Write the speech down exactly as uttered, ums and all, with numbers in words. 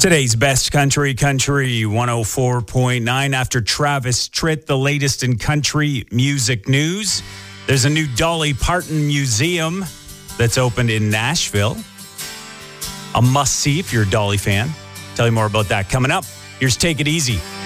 Today's best country, Country one oh four point nine. After Travis Tritt, the latest in country music news. There's a new Dolly Parton museum that's opened in Nashville. A must-see if you're a Dolly fan. Tell you more about that coming up. Here's Take It Easy.